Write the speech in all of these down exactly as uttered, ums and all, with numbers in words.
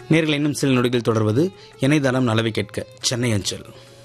நேர்கள் இன்னும் சில நொடிகள் தொடர்வது இணையதளம் நலவை கேட்க சென்னை அஞ்சல்.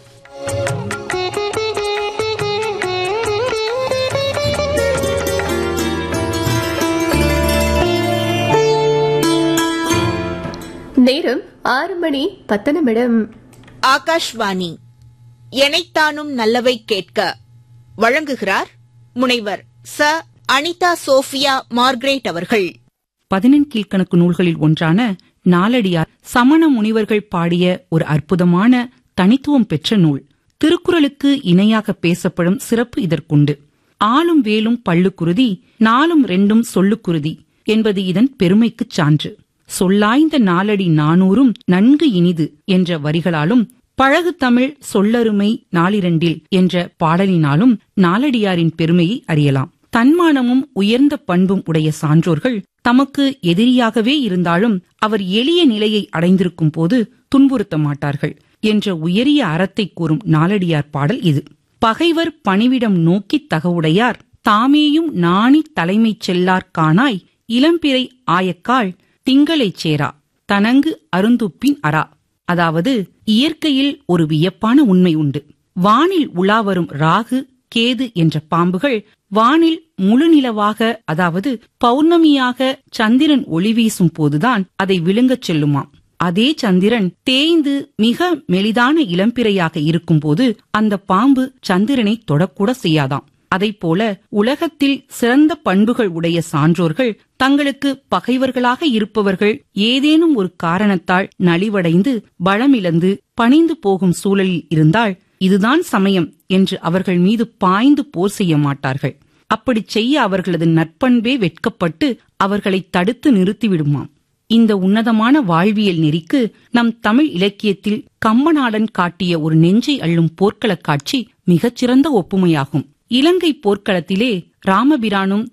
நேரம் ஆறு மணி பத்து நிமிடம். ஆகாஷ்வாணி எனைத்தானும் நல்லவை கேட்க வழங்குகிறார் முனைவர் ச அனிதா சோபியா மார்க்ரெட் அவர்கள். பதினெண் கீழ்கணக்கு நூல்களில் ஒன்றான நாலடியார் சமண முனிவர்கள் பாடிய ஒரு அற்புதமான தனித்துவம் பெற்ற நூல். திருக்குறளுக்கு இணையாக பேசப்படும் சிறப்பு இதற்குண்டு. ஆளும் வேலும் பள்ளுக்குருதி, நாலும் ரெண்டும் சொல்லுக்குருதி என்பது இதன் பெருமைக்குச் சான்று. சொல்லாய்ந்த நாலடி நானூறும் நன்கு இனிது என்ற வரிகளாலும், பழகு தமிழ் சொல்லருமை நாலிரண்டில் என்ற பாடலினாலும் நாலடியாரின் பெருமையை அறியலாம். தன்மானமும் உயர்ந்த பண்பும் உடைய சான்றோர்கள் தமக்கு எதிரியாகவே இருந்தாலும் அவர் எளிய நிலையை அடைந்திருக்கும் போது துன்புறுத்த மாட்டார்கள் என்ற உயரிய அறத்தை கூறும் நாலடியார் பாடல் இது. பகைவர் பணிவிடம் நோக்கித் தகவுடையார் தாமேயும் நாணி தலைமை செல்லார் காணாய் இளம்பிறை ஆயக்கால் திங்களைச் சேரா தனங்கு அருந்துப்பின் அரா. அதாவது, இயற்கையில் ஒரு வியப்பான உண்மை உண்டு. வானில் உலாவரும் ராகு கேது என்ற பாம்புகள் வானில் முழுநிலவாக, அதாவது பௌர்ணமியாக சந்திரன் ஒளி வீசும் போதுதான் அதை விழுங்கச் செல்லுமாம். அதே சந்திரன் தேய்ந்து மிக மெலிதான இளம்பிறையாக இருக்கும்போது அந்த பாம்பு சந்திரனை தொடக்கூட செய்யாதாம். அதைப்போல உலகத்தில் சிறந்த பண்புகள் உடைய சான்றோர்கள் தங்களுக்கு பகைவர்களாக இருப்பவர்கள் ஏதேனும் ஒரு காரணத்தால் நலிவடைந்து பலமிழந்து பணிந்து போகும் சூழலில் இருந்தால் இதுதான் சமயம் என்று அவர்கள் மீது பாய்ந்து போர் செய்ய மாட்டார்கள். அப்படி செய்ய அவர்களது நற்பண்பே வெட்கப்பட்டு அவர்களை தடுத்து நிறுத்திவிடுமாம். இந்த உன்னதமான வாழ்வியல் நெறிக்கு நம் தமிழ் இலக்கியத்தில் கம்பநாடன் காட்டிய ஒரு நெஞ்சை அள்ளும் போர்க்களக் காட்சி மிகச்சிறந்த ஒப்புமையாகும். இலங்கை போர்க்களத்திலே ராமபிரானும்